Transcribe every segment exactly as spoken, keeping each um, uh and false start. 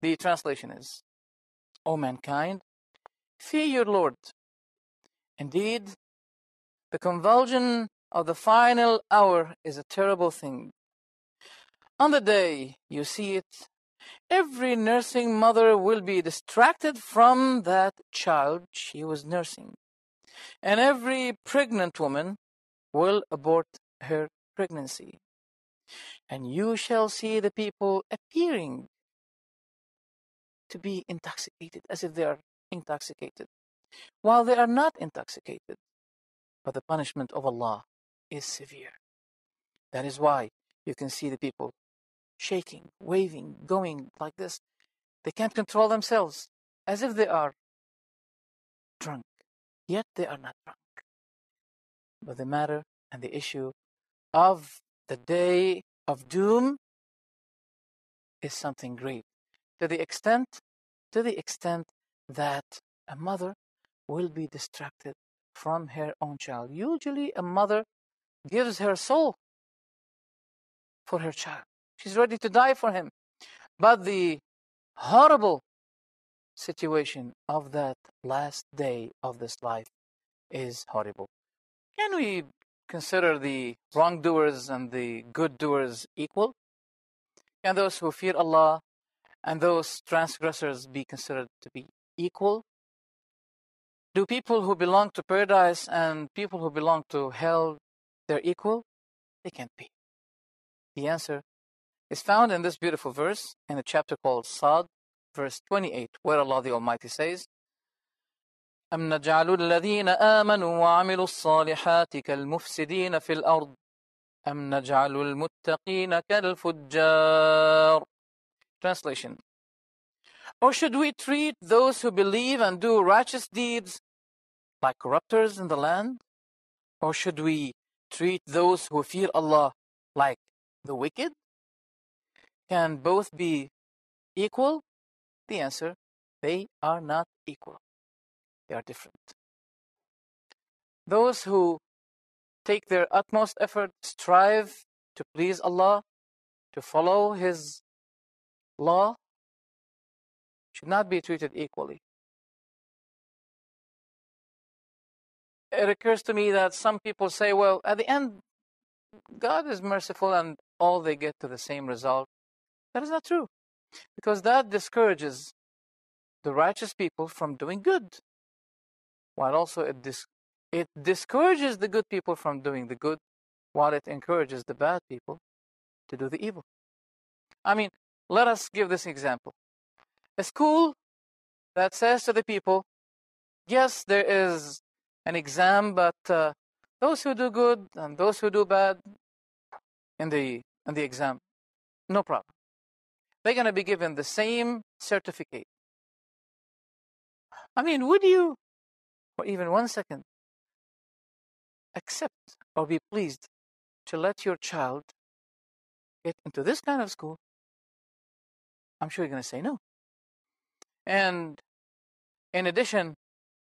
The translation is, O mankind, fear your Lord. Indeed, the convulsion of the final hour is a terrible thing. On the day you see it, every nursing mother will be distracted from that child she was nursing, and every pregnant woman will abort her pregnancy. And you shall see the people appearing to be intoxicated, as if they are intoxicated, while they are not intoxicated. But the punishment of Allah is severe. That is why you can see the people shaking, waving, going like this. They can't control themselves, as if they are drunk. Yet they are not drunk. But the matter and the issue of the day of doom is something great. To the extent, to the extent that a mother will be distracted from her own child. Usually a mother gives her soul for her child. She's ready to die for him. But the horrible situation of that last day of this life is horrible. Can we consider the wrongdoers and the good doers equal? Can those who fear Allah and those transgressors be considered to be equal? Do people who belong to paradise and people who belong to hell, they're equal? They can't be. The answer is found in this beautiful verse in a chapter called Sad, verse twenty-eight, where Allah the Almighty says, أَمْ نَجْعَلُ الَّذِينَ آمَنُوا وَعَمِلُوا الصَّالِحَاتِ كَالْمُفْسِدِينَ فِي الْأَرْضِ أَمْ نَجْعَلُ الْمُتَّقِينَ كَالْفُجَّارِ. Translation: Or should we treat those who believe and do righteous deeds like corrupters in the land? Or should we treat those who fear Allah like the wicked? Can both be equal? The answer, they are not equal. They are different. Those who take their utmost effort, strive to please Allah, to follow His law, should not be treated equally. It occurs to me that some people say, well, at the end, God is merciful and all they get to the same result. That is not true, because that discourages the righteous people from doing good, while also it, dis it discourages the good people from doing the good, while it encourages the bad people to do the evil. I mean, let us give this example. A school that says to the people, yes, there is an exam, but uh, those who do good and those who do bad in the, in the exam, no problem. They're going to be given the same certificate. I mean, would you, for even one second, accept or be pleased to let your child get into this kind of school? I'm sure you're going to say no. And in addition,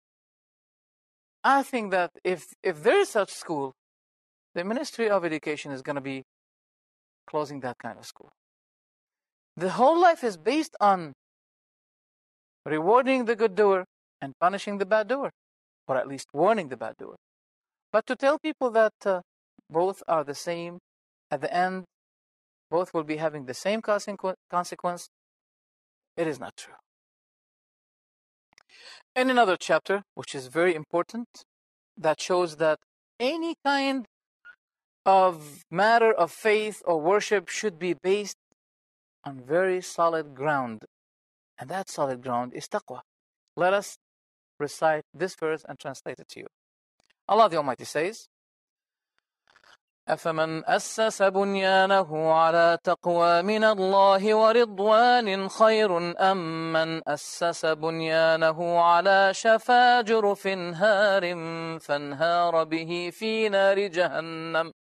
I think that if, if there is such school, the Ministry of Education is going to be closing that kind of school. The whole life is based on rewarding the good doer and punishing the bad doer, or at least warning the bad doer. But to tell people that uh, both are the same, at the end, both will be having the same consequ consequence, it is not true. In another chapter, which is very important, that shows that any kind of matter of faith or worship should be based on very solid ground. And that solid ground is taqwa. Let us recite this verse and translate it to you. Allah the Almighty says, أَفَمَنْ أَسَّسَ بُنْيَانَهُ عَلَى تَقْوَى مِنَ اللَّهِ وَرِضْوَانٍ خَيْرٌ أَمْ مَنْ أَسَّسَ بُنْيَانَهُ عَلَى شَفَا جُرُفٍ هَارٍ فَانْهَارَ بِهِ فِي نَارِ جَهَنَّمَ